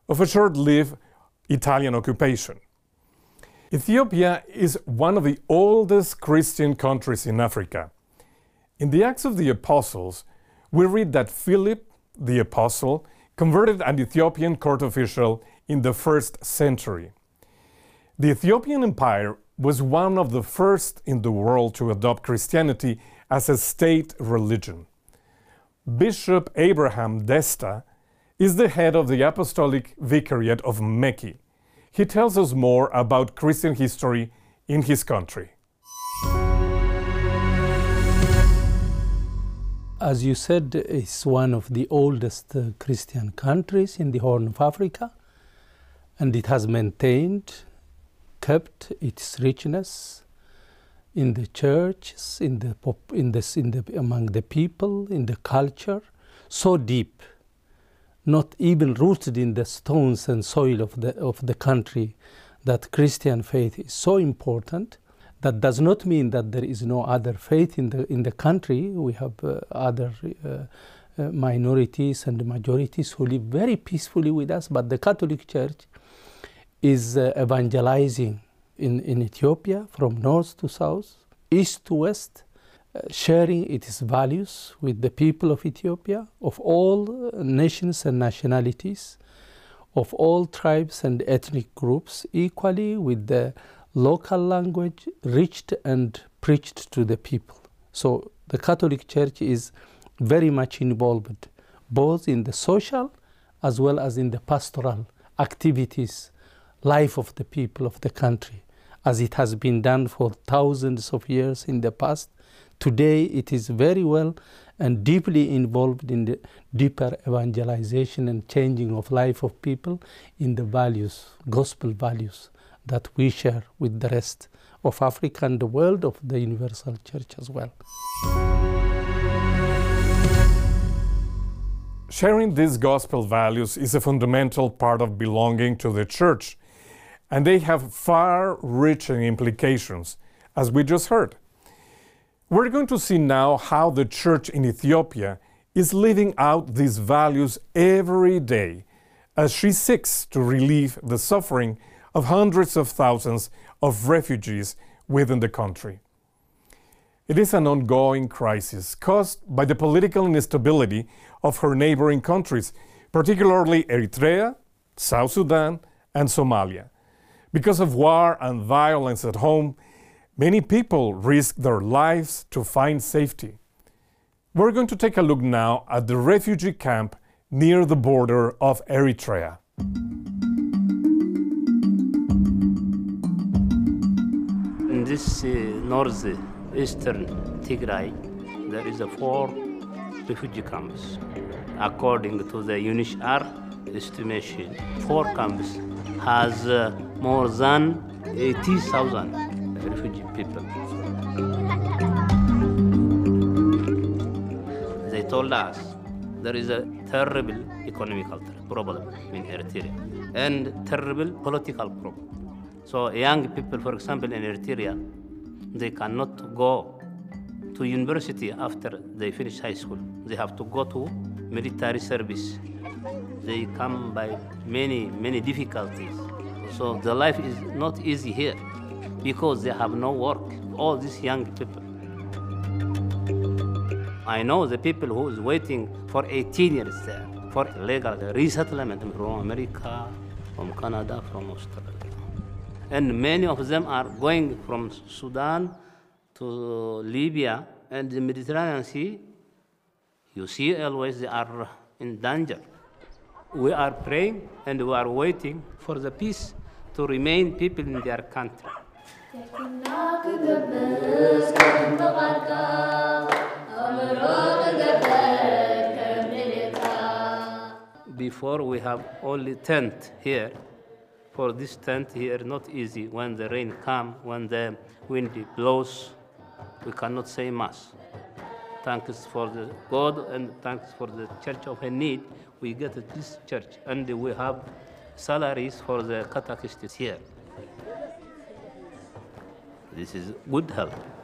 of a short-lived Italian occupation. Ethiopia is one of the oldest Christian countries in Africa. In the Acts of the Apostles, we read that Philip, the apostle, converted an Ethiopian court official in the 1st century. The Ethiopian Empire was one of the first in the world to adopt Christianity as a state religion. Bishop Abraham Desta is the head of the Apostolic Vicariate of Mekki. He tells us more about Christian history in his country. As you said, it's one of the oldest Christian countries in the Horn of Africa, and it has maintained, kept its richness in the churches, among the people, in the culture, so deep, not even rooted in the stones and soil of the country, that Christian faith is so important. That does not mean that there is no other faith in the country. We have other minorities and majorities who live very peacefully with us, but the Catholic Church is evangelizing in Ethiopia from north to south, east to west, sharing its values with the people of Ethiopia, of all nations and nationalities, of all tribes and ethnic groups, equally with the local language reached and preached to the people. So the Catholic Church is very much involved, both in the social as well as in the pastoral activities, life of the people of the country, as it has been done for thousands of years in the past. Today it is very well and deeply involved in the deeper evangelization and changing of life of people in the values, gospel values, that we share with the rest of Africa and the world of the Universal Church as well. Sharing these gospel values is a fundamental part of belonging to the Church, and they have far-reaching implications, as we just heard. We're going to see now how the Church in Ethiopia is living out these values every day as she seeks to relieve the suffering of hundreds of thousands of refugees within the country. It is an ongoing crisis caused by the political instability of her neighboring countries, particularly Eritrea, South Sudan, and Somalia. Because of war and violence at home, many people risk their lives to find safety. We're going to take a look now at the refugee camp near the border of Eritrea. In this northeastern Tigray, there is 4 refugee camps. According to the UNHCR estimation, 4 camps has more than 80,000 refugee people. They told us there is a terrible economical problem in Eritrea and terrible political problem. So young people, for example, in Eritrea, they cannot go to university after they finish high school. They have to go to military service. They come by many difficulties. So the life is not easy here because they have no work, all these young people. I know the people who is waiting for 18 years there for legal resettlement from America, from Canada, from Australia. And many of them are going from Sudan to Libya and the Mediterranean Sea. You see always they are in danger. We are praying and we are waiting for the peace to remain people in their country. Before we have only tent here. For this tent here, not easy. When the rain comes, when the wind blows, we cannot say mass. Thanks for the God and thanks for the Church of Need, we get this church and we have salaries for the catechists here. This is good help.